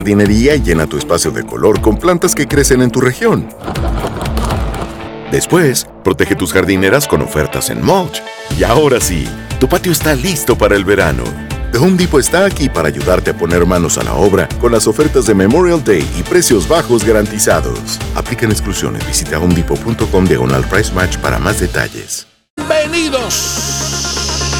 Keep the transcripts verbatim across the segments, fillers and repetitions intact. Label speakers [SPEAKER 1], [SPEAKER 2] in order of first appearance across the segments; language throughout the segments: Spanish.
[SPEAKER 1] jardinería y llena tu espacio de color con plantas que crecen en tu región. Después, protege tus jardineras con ofertas en mulch. Y ahora sí, tu patio está listo para el verano. The Home Depot está aquí para ayudarte a poner manos a la obra con las ofertas de Memorial Day y precios bajos garantizados. Aplican exclusiones. Visita homedepot.com diagonal price match para más detalles.
[SPEAKER 2] Bienvenidos.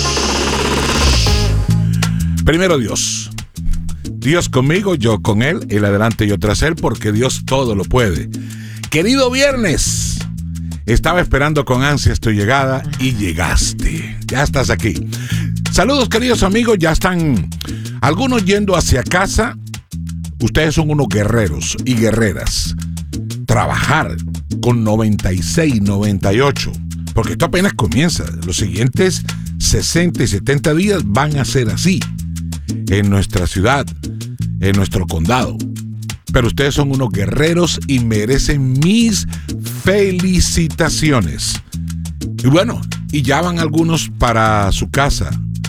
[SPEAKER 2] Primero Dios. Dios conmigo, yo con Él, Él adelante, yo tras Él, porque Dios todo lo puede. Querido viernes, estaba esperando con ansias tu llegada y llegaste. Ya estás aquí. Saludos, queridos amigos, ya están algunos yendo hacia casa. Ustedes son unos guerreros y guerreras. Trabajar con noventa y seis, noventa y ocho, porque esto apenas comienza. Los siguientes sesenta y setenta días van a ser así en nuestra ciudad, en nuestro condado. Pero ustedes son unos guerreros y merecen mis felicitaciones. Y bueno, y ya van algunos para su casa.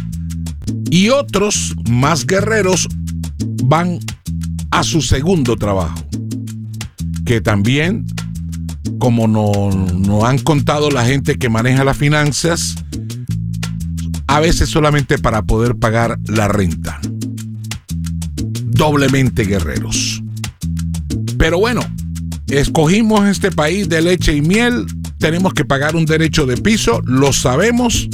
[SPEAKER 2] Y otros más guerreros van a su segundo trabajo. Que también, como nos no han contado la gente que maneja las finanzas, a veces solamente para poder pagar la renta. Doblemente guerreros. Pero bueno, escogimos este país de leche y miel. Tenemos que pagar un derecho de piso, lo sabemos.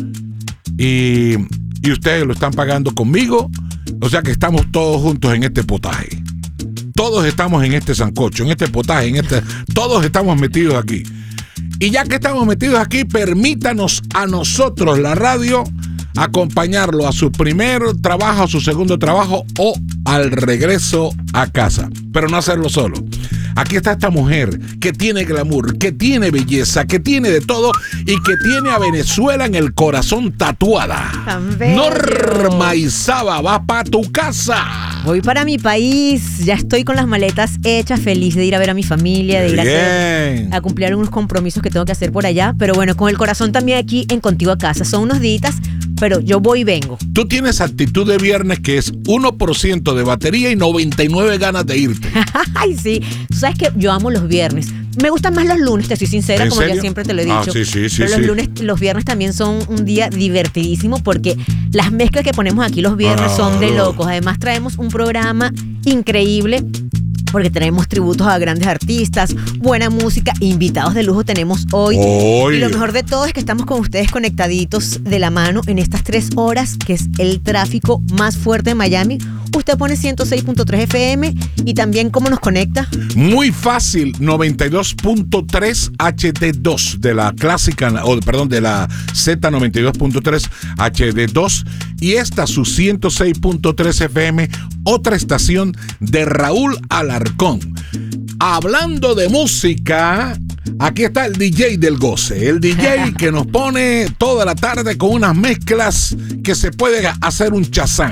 [SPEAKER 2] Y... y ustedes lo están pagando conmigo, o sea que estamos todos juntos en este potaje. Todos estamos en este sancocho, en este potaje, en este, todos estamos metidos aquí. Y ya que estamos metidos aquí, permítanos a nosotros, la radio, acompañarlo a su primer trabajo, a su segundo trabajo o al regreso a casa. Pero no hacerlo solo. Aquí está esta mujer que tiene glamour, que tiene belleza, que tiene de todo y que tiene a Venezuela en el corazón tatuada. Norma Izaba, va para tu casa.
[SPEAKER 3] Voy para mi país, ya estoy con las maletas hechas, feliz de ir a ver a mi familia, de ir a, hacer, a cumplir unos compromisos que tengo que hacer por allá. Pero bueno, con el corazón también aquí en Contigo a Casa. Son unos días, pero yo voy y vengo.
[SPEAKER 2] Tú tienes actitud de viernes que es uno por ciento de batería y noventa y nueve ganas de irte.
[SPEAKER 3] Ay, sí. Tú sabes que yo amo los viernes. Me gustan más los lunes, te soy sincera, como ya siempre te lo he dicho.
[SPEAKER 2] Ah, sí, sí, sí,
[SPEAKER 3] Pero los
[SPEAKER 2] sí.
[SPEAKER 3] lunes, los viernes también son un día divertidísimo porque las mezclas que ponemos aquí los viernes ah, son de locos. Además traemos un programa increíble porque tenemos tributos a grandes artistas, buena música, invitados de lujo tenemos hoy.
[SPEAKER 2] Oye.
[SPEAKER 3] Y lo mejor de todo es que estamos con ustedes conectaditos de la mano en estas tres horas, que es el tráfico más fuerte de Miami. Usted pone ciento seis punto tres F M y también ¿cómo nos conecta?
[SPEAKER 2] Muy fácil, noventa y dos punto tres H D dos de la clásica, o perdón, de la Z noventa y dos punto tres H D dos y esta su ciento seis punto tres F M, otra estación de Raúl Alarcón. Hablando de música, aquí está el D J del goce, el D J que nos pone toda la tarde con unas mezclas que se puede hacer un chazán.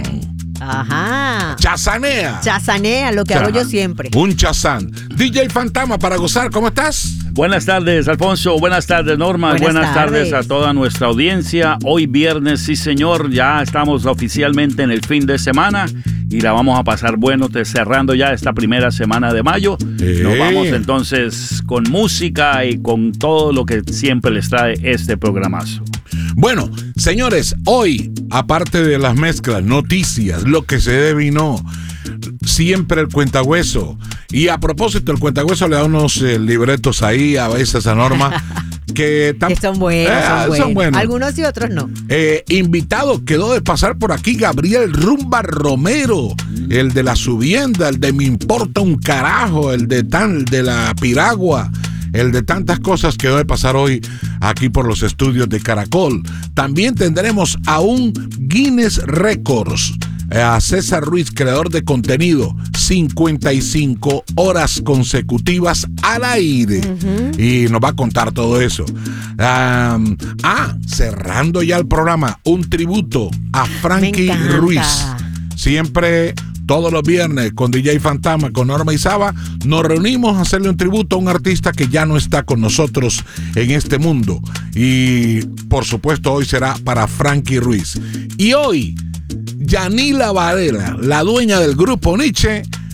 [SPEAKER 3] Ajá.
[SPEAKER 2] Chazanea.
[SPEAKER 3] Chazanea, lo que
[SPEAKER 2] Cha-
[SPEAKER 3] hago yo siempre.
[SPEAKER 2] Un chazán. D J Fantasma para gozar, ¿cómo estás?
[SPEAKER 4] Buenas tardes, Alfonso. Buenas tardes, Norma.
[SPEAKER 3] Buenas,
[SPEAKER 4] Buenas tardes.
[SPEAKER 3] tardes
[SPEAKER 4] a toda nuestra audiencia. Hoy viernes, sí señor, ya estamos oficialmente en el fin de semana y la vamos a pasar bueno, te- cerrando ya esta primera semana de mayo.
[SPEAKER 2] Sí.
[SPEAKER 4] Nos vamos entonces con música y con todo lo que siempre les trae este programazo.
[SPEAKER 2] Bueno, señores, hoy, aparte de las mezclas, noticias, lo que se devinó, siempre el cuentahueso. Y a propósito, el cuentahueso le da unos eh, libretos ahí a veces a Norma que, tam-
[SPEAKER 3] Que son buenos,
[SPEAKER 2] Eh,
[SPEAKER 3] son buenos.
[SPEAKER 2] son buenos.
[SPEAKER 3] Algunos y otros no.
[SPEAKER 2] Eh, invitado, quedó de pasar por aquí Gabriel Rumba Romero, el de la subienda, el de Me Importa un Carajo, el de tan, de la Piragua, el de tantas cosas quedó de pasar hoy aquí por los estudios de Caracol. También tendremos a un Guinness Records, eh, a César Ruiz, creador de contenido, cincuenta y cinco horas consecutivas al aire. Uh-huh. Y nos va a contar todo eso. Um, ah, cerrando ya el programa, un tributo a Frankie Ruiz. Siempre, todos los viernes, con D J Fantasma, con Norma Izaba, nos reunimos a hacerle un tributo a un artista que ya no está con nosotros en este mundo. Y, por supuesto, hoy será para Frankie Ruiz. Y hoy, Yanila Varela, la dueña del grupo Nietzsche,